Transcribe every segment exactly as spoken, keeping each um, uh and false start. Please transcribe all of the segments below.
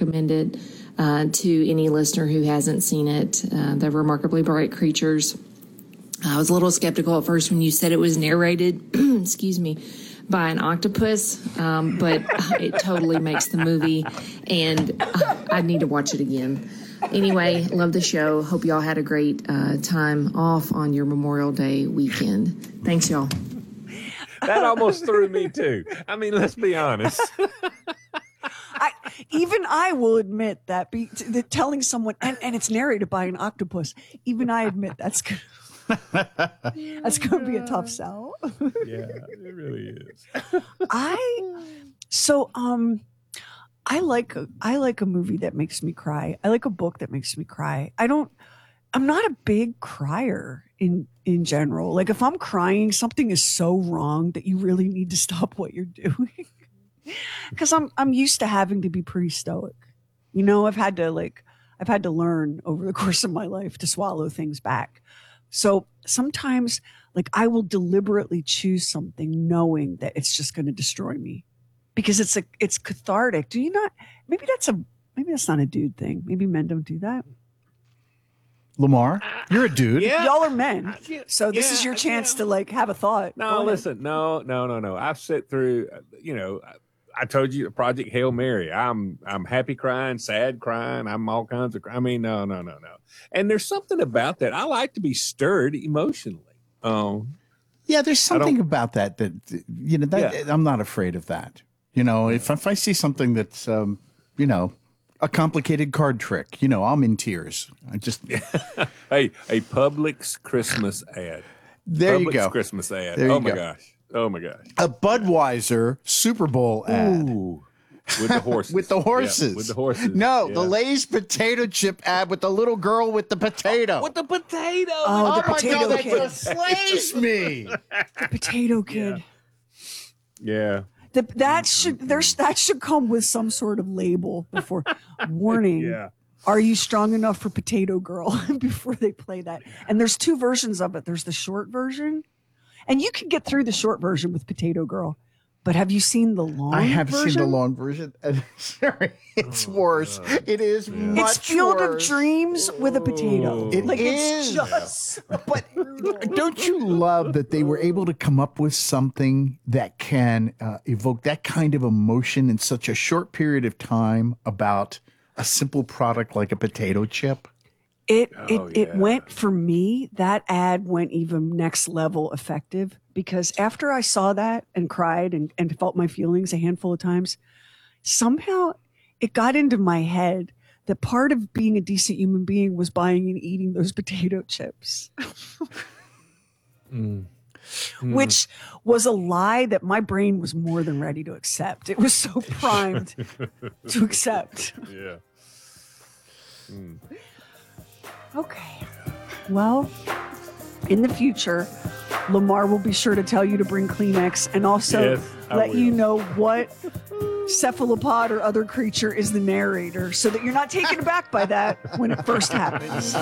recommend it uh, to any listener who hasn't seen it. Uh, the Remarkably Bright Creatures. I was a little skeptical at first when you said it was narrated, excuse me, by an octopus, um, but it totally makes the movie, and uh, I need to watch it again. Anyway, love the show. Hope y'all had a great uh, time off on your Memorial Day weekend. Thanks, y'all. That almost threw me, too. I mean, let's be honest. I, even I will admit that, be, that telling someone, and, and it's narrated by an octopus, even I admit that's good. That's going to be a tough sell. Yeah, it really is. I so um I like a, I like a movie that makes me cry. I like a book that makes me cry. I don't I'm not a big crier in in general. Like if I'm crying, something is so wrong that you really need to stop what you're doing. Cuz I'm I'm used to having to be pretty stoic. You know, I've had to like I've had to learn over the course of my life to swallow things back. So sometimes, like, I will deliberately choose something knowing that it's just going to destroy me because it's a, it's cathartic. Do you not? Maybe that's a, maybe that's not a dude thing. Maybe men don't do that. Lamar, you're a dude. Yeah. Y'all are men. So this Yeah, is your chance yeah. to like have a thought. No, listen, no, no, no, no. I've sit through, you know, I told you Project Hail Mary. I'm I'm happy crying, sad crying. I'm all kinds of. I mean, no, no, no, no. And there's something about that. I like to be stirred emotionally. Um, yeah, there's something about that that you know. That, Yeah. I'm not afraid of that. You know, if if I see something that's um, you know, a complicated card trick, you know, I'm in tears. I just hey, a Publix Christmas ad. There you Publix go. Christmas ad. There you oh my go. gosh. Oh my gosh. A Budweiser Super Bowl ad. Ooh. With the horses. With the horses. Yeah, with the horses. No, Yeah. the Lay's potato chip ad with the little girl with the potato. With the potato. Oh, the my potato God, that kid. just slays me. The potato kid. Yeah. The, that should there's that should come with some sort of label before warning. Yeah. Are you strong enough for Potato Girl before they play that? And there's two versions of it. There's the short version, and you can get through the short version with Potato Girl. But have you seen the long I have version? seen the long version. and Sorry, it's worse. It is much It's Field worse. of Dreams with a potato. It like is. it's just But don't you love that they were able to come up with something that can uh, evoke that kind of emotion in such a short period of time about a simple product like a potato chip? It Oh, it it yeah. went for me. That ad went even next level effective because after I saw that and cried and, and felt my feelings a handful of times, somehow it got into my head that part of being a decent human being was buying and eating those potato chips, Mm. which was a lie that my brain was more than ready to accept. It was so primed to accept. Yeah. Okay. Well, in the future, Lamar will be sure to tell you to bring Kleenex and also Yes, I let you will. know what cephalopod or other creature is the narrator so that you're not taken aback by that when it first happens.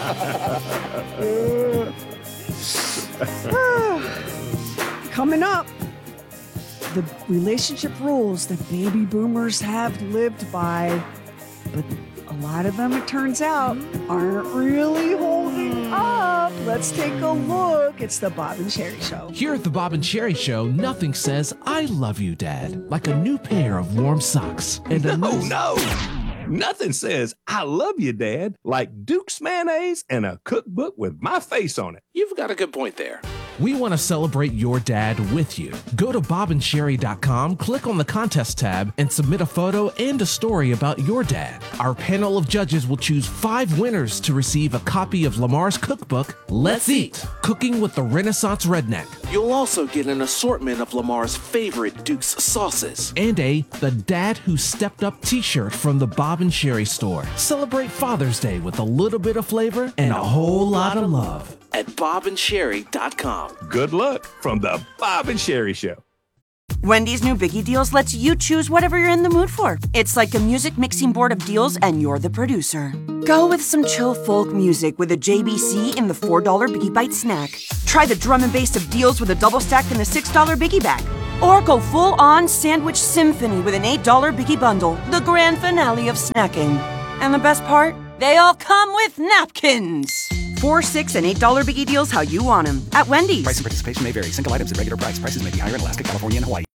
Coming up, the relationship rules that baby boomers have lived by, but a lot of them, it turns out, aren't really holding up. Let's take a look. It's the Bob and Sherry Show. Here at the Bob and Cherry Show, nothing says I love you, Dad, like a new pair of warm socks and a No, nice- no. Nothing says I love you, Dad, like Duke's mayonnaise and a cookbook with my face on it. You've got a good point there. We want to celebrate your dad with you. Go to bob and sherry dot com, click on the contest tab, and submit a photo and a story about your dad. Our panel of judges will choose five winners to receive a copy of Lamar's cookbook, Let's Eat, Cooking with the Renaissance Redneck, You'll also get an assortment of Lamar's favorite Duke's sauces. and a The Dad Who Stepped Up t-shirt from the Bob and Sherry store. Celebrate Father's Day with a little bit of flavor and a whole lot of love. At bob and sherry dot com. Good luck from the Bob and Sherry Show. Wendy's new Biggie Deals lets you choose whatever you're in the mood for. It's like a music mixing board of deals, and you're the producer. Go with some chill folk music with a J B C in the four dollar Biggie Bite snack. Try the drum and bass of deals with a double stack in the six dollar Biggie Bag. Or go full-on sandwich symphony with an eight dollar Biggie Bundle, the grand finale of snacking. And the best part? They all come with napkins. Four, six, and eight dollar Biggie deals how you want them at Wendy's. Price and participation may vary. Single items at regular price. Prices may be higher in Alaska, California, and Hawaii.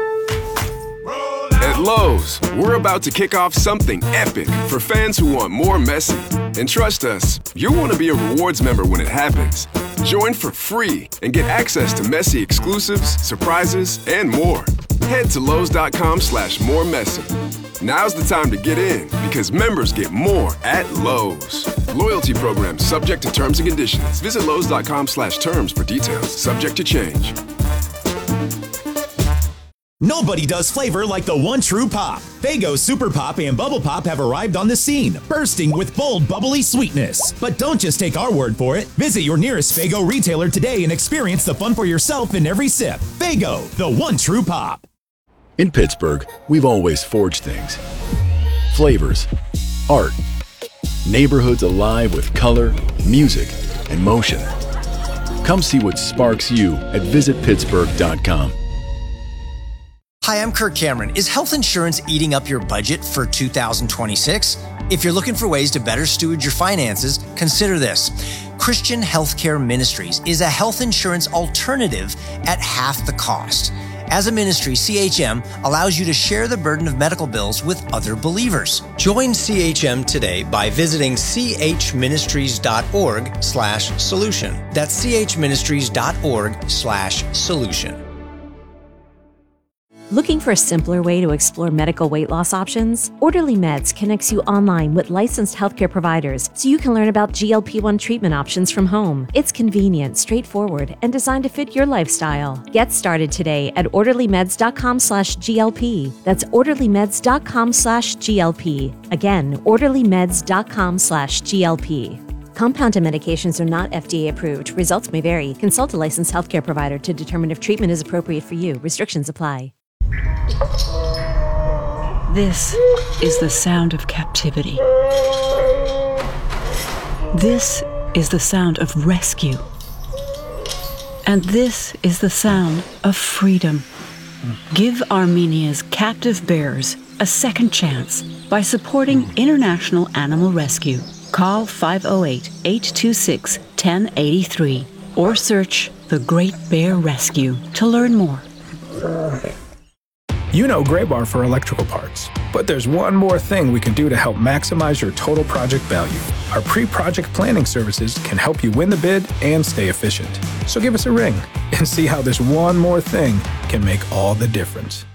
At Lowe's, we're about to kick off something epic for fans who want more Messi. And trust us, you'll want to be a rewards member when it happens. Join for free and get access to Messi exclusives, surprises, and more. Head to Lowe's.com slash more Messi. Now's the time to get in because members get more at Lowe's. Loyalty program subject to terms and conditions. Visit Lowe's.com slash terms for details. Subject to change. Nobody does flavor like the one true pop. Faygo Super Pop and Bubble Pop have arrived on the scene, bursting with bold, bubbly sweetness. But don't just take our word for it. Visit your nearest Faygo retailer today and experience the fun for yourself in every sip. Faygo, the one true pop. In Pittsburgh, we've always forged things. Flavors, art, neighborhoods alive with color, music, and motion. Come see what sparks you at visit pittsburgh dot com. Hi, I'm Kirk Cameron. Is health insurance eating up your budget for two thousand twenty-six? If you're looking for ways to better steward your finances, consider this. Christian Healthcare Ministries is a health insurance alternative at half the cost. As a ministry, C H M allows you to share the burden of medical bills with other believers. Join C H M today by visiting chministries.org slash solution. That's chministries.org slash solution. Looking for a simpler way to explore medical weight loss options? Orderly Meds connects you online with licensed healthcare providers so you can learn about G L P one treatment options from home. It's convenient, straightforward, and designed to fit your lifestyle. Get started today at orderlymeds.com slash GLP. That's orderlymeds.com slash GLP. Again, orderlymeds.com slash GLP. Compounded medications are not F D A approved. Results may vary. Consult a licensed healthcare provider to determine if treatment is appropriate for you. Restrictions apply. This is the sound of captivity. This is the sound of rescue. And this is the sound of freedom. Give Armenia's captive bears a second chance by supporting International Animal Rescue. Call five oh eight, eight two six, one oh eight three or search The Great Bear Rescue to learn more. You know Graybar for electrical parts, but there's one more thing we can do to help maximize your total project value. Our pre-project planning services can help you win the bid and stay efficient. So give us a ring and see how this one more thing can make all the difference.